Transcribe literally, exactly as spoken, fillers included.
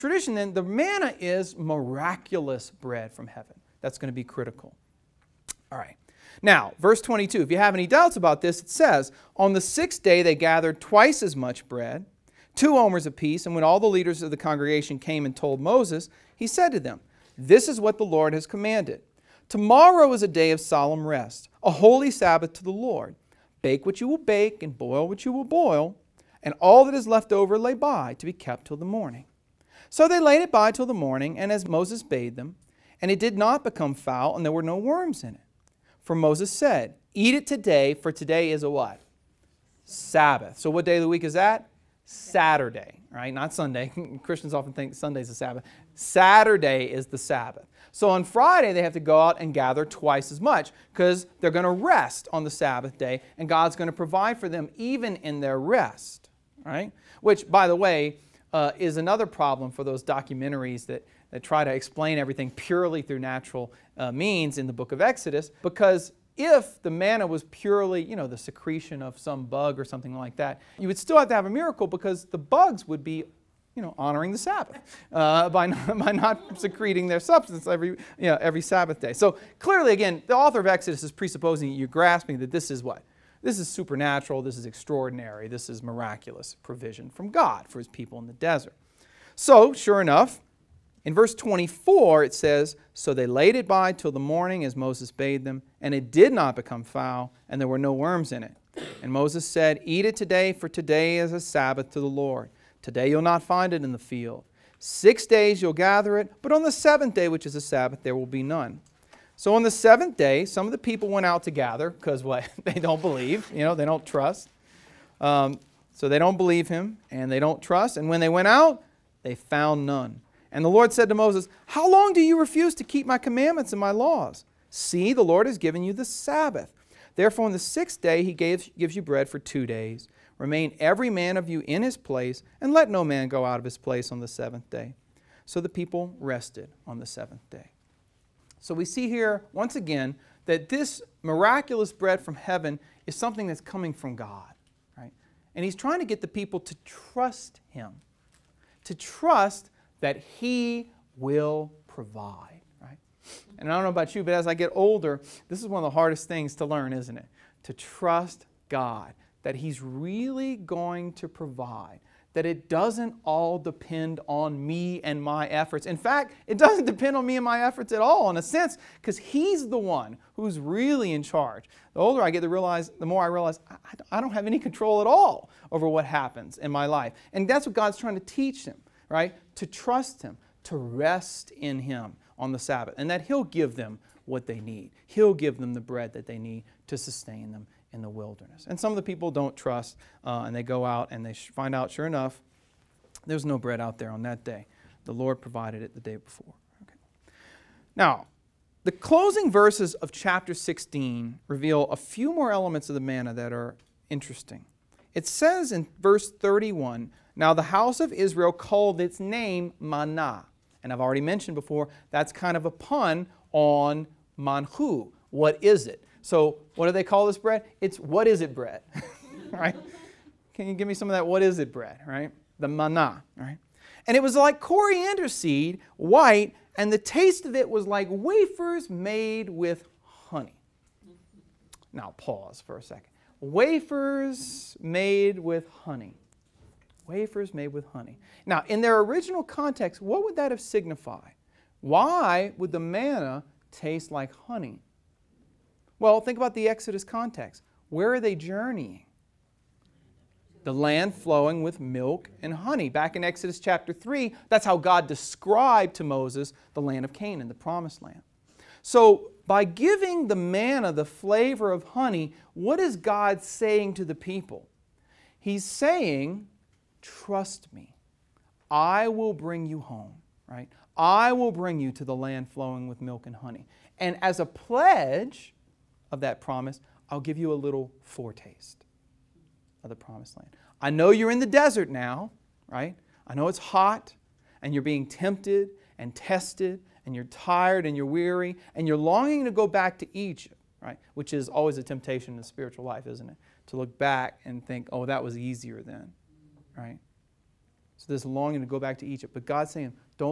tradition, then, the manna is miraculous bread from heaven. That's going to be critical. All right. Now, verse twenty-two, if you have any doubts about this, it says, on the sixth day they gathered twice as much bread, two omers apiece, and when all the leaders of the congregation came and told Moses, he said to them, this is what the Lord has commanded. Tomorrow is a day of solemn rest, a holy Sabbath to the Lord. Bake what you will bake and boil what you will boil, and all that is left over lay by to be kept till the morning. So they laid it by till the morning, and as Moses bade them, and it did not become foul, and there were no worms in it. For Moses said, eat it today, for today is a what? Sabbath. So what day of the week is that? Saturday, right? Not Sunday. Christians often think Sunday's the Sabbath. Saturday is the Sabbath. So on Friday, they have to go out and gather twice as much because they're going to rest on the Sabbath day, and God's going to provide for them even in their rest, right? Which, by the way, uh, is another problem for those documentaries that, that try to explain everything purely through natural uh, means in the book of Exodus, because if the manna was purely, you know, the secretion of some bug or something like that, you would still have to have a miracle because the bugs would be, you know, honoring the Sabbath uh, by, not, by not secreting their substance every, you know, every Sabbath day. So clearly, again, the author of Exodus is presupposing that you're grasping that this is what? This is supernatural, this is extraordinary, this is miraculous provision from God for His people in the desert. So, sure enough, in verse twenty-four it says, so they laid it by till the morning as Moses bade them, and it did not become foul, and there were no worms in it. And Moses said, eat it today, for today is a Sabbath to the Lord. Today you'll not find it in the field. Six days you'll gather it, but on the seventh day, which is a Sabbath, there will be none. So on the seventh day, some of the people went out to gather, because what? They don't believe, you know, they don't trust. Um, so they don't believe him, and they don't trust. And when they went out, they found none. And the Lord said to Moses, how long do you refuse to keep my commandments and my laws? See, the Lord has given you the Sabbath. Therefore, on the sixth day he gave, gives you bread for two days. Remain every man of you in his place, and let no man go out of his place on the seventh day. So the people rested on the seventh day. So we see here, once again, that this miraculous bread from heaven is something that's coming from God, right? And He's trying to get the people to trust Him, to trust that He will provide, right? And I don't know about you, but as I get older, this is one of the hardest things to learn, isn't it? To trust God, that He's really going to provide, that it doesn't all depend on me and my efforts. In fact, it doesn't depend on me and my efforts at all, in a sense, because He's the one who's really in charge. The older I get to realize, the more I realize I don't have any control at all over what happens in my life. And that's what God's trying to teach them, right? To trust Him, to rest in Him on the Sabbath, and that He'll give them what they need. He'll give them the bread that they need to sustain them in the wilderness. And some of the people don't trust, uh, and they go out and they find out, sure enough, there's no bread out there on that day. The Lord provided it the day before. Okay. Now, the closing verses of chapter sixteen reveal a few more elements of the manna that are interesting. It says in verse thirty-one, now the house of Israel called its name manna. And I've already mentioned before, that's kind of a pun on manhu. What is it? So what do they call this bread? It's what is it bread, right? Can you give me some of that what is it bread, right? The manna, right? And it was like coriander seed, white, and the taste of it was like wafers made with honey. Now pause for a second. Wafers made with honey. Wafers made with honey. Now in their original context, what would that have signified? Why would the manna taste like honey? Well, think about the Exodus context. Where are they journeying? The land flowing with milk and honey. Back in Exodus chapter three, that's how God described to Moses the land of Canaan, the promised land. So by giving the manna the flavor of honey, what is God saying to the people? He's saying, trust me. I will bring you home, right? I will bring you to the land flowing with milk and honey. And as a pledge of that promise, I'll give you a little foretaste of the promised land. I know you're in the desert now, right? I know it's hot, and you're being tempted and tested, and you're tired and you're weary, and you're longing to go back to Egypt, right? Which is always a temptation in the spiritual life, isn't it? To look back and think, oh, that was easier then, right? So this longing to go back to Egypt. But God's saying, don't